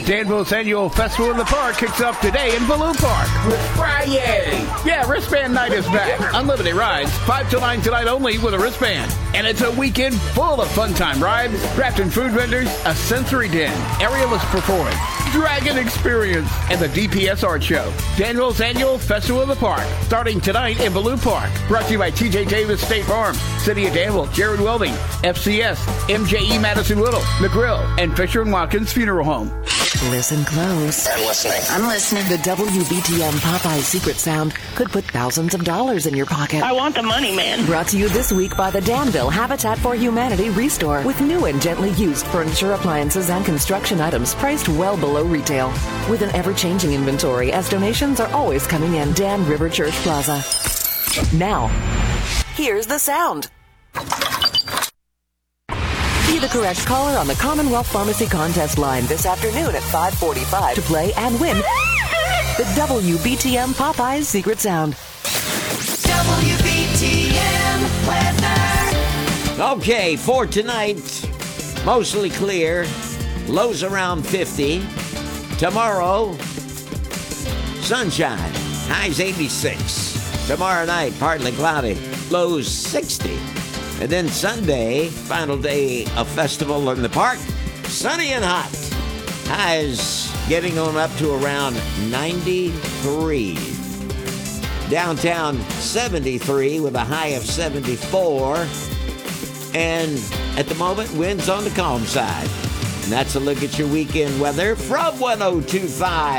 Danville's annual Festival in the Park kicks off today in Balloon Park with Friday. Yeah, wristband night is back. Unlimited rides, 5 till 9 tonight only with a wristband. And it's a weekend full of fun time rides, craft and food vendors, a sensory den, aerialist performance, Dragon Experience, and the DPS Art Show. Danville's annual Festival in the Park, starting tonight in Balloon Park. Brought to you by TJ Davis State Farm, City of Danville, Jared Welding, FCS, MJE Madison Little, McGrill, and Fisher & Watkins Funeral Home. Listen close. I'm listening. I'm listening. The WBTM Popeye secret sound could put thousands of dollars in your pocket. I want the money, man. Brought to you this week by the Danville Habitat for Humanity Restore, with new and gently used furniture, appliances, and construction items priced well below retail. With an ever-changing inventory, as donations are always coming in. Dan River Church Plaza. Now, here's the sound. Be the correct caller on the Commonwealth Pharmacy contest line this afternoon at 5:45 to play and win the WBTM Popeyes Secret Sound. WBTM weather. Okay, for tonight, mostly clear, lows around 50. Tomorrow, sunshine, highs 86. Tomorrow night, partly cloudy, lows 60. And then Sunday, final day of Festival in the Park, sunny and hot. Highs getting on up to around 93. Downtown, 73 with a high of 74. And at the moment, winds on the calm side. And that's a look at your weekend weather from 102.5